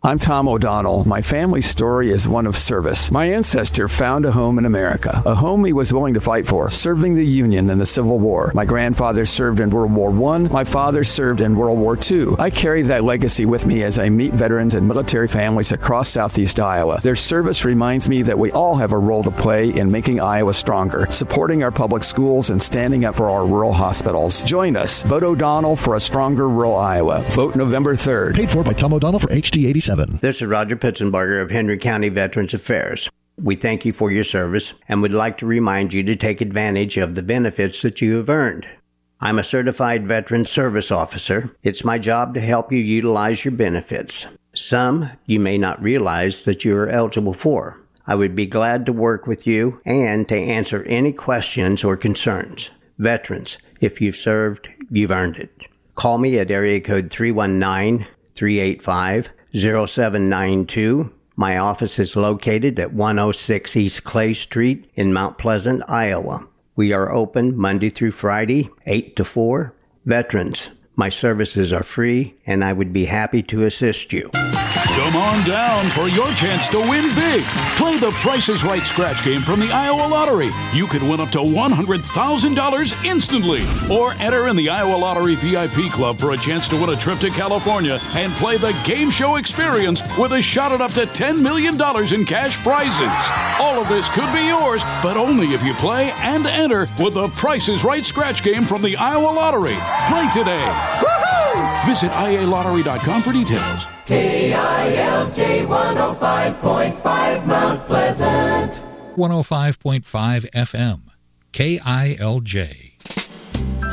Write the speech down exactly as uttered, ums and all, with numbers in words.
I'm Tom O'Donnell. My family's story is one of service. My ancestor found a home in America, a home he was willing to fight for, serving the Union in the Civil War. My grandfather served in World War One. My father served in World War Two. I carry that legacy with me as I meet veterans and military families across Southeast Iowa. Their service reminds me that we all have a role to play in making Iowa stronger, supporting our public schools and standing up for our rural hospitals. Join us. Vote O'Donnell for a stronger rural Iowa. Vote November third. Paid for by Tom O'Donnell for H D eighty-seven. This is Roger Pitzenbarger of Henry County Veterans Affairs. We thank you for your service and would like to remind you to take advantage of the benefits that you have earned. I'm a certified veteran service officer. It's my job to help you utilize your benefits. Some you may not realize that you are eligible for. I would be glad to work with you and to answer any questions or concerns. Veterans, if you've served, you've earned it. Call me at area code three one nine, three eight five, zero seven nine two. My office is located at one oh six East Clay Street in Mount Pleasant, Iowa. We are open Monday through Friday, eight to four. Veterans, my services are free, and I would be happy to assist you. Come on down for your chance to win big. Play the Price is Right scratch game from the Iowa Lottery. You could win up to one hundred thousand dollars instantly. Or enter in the Iowa Lottery V I P Club for a chance to win a trip to California and play the game show experience with a shot at up to ten million dollars in cash prizes. All of this could be yours, but only if you play and enter with the Price is Right scratch game from the Iowa Lottery. Play today. Woohoo! Visit I A lottery dot com for details. K I L J one oh five point five Mount Pleasant. one oh five point five F M. K I L J.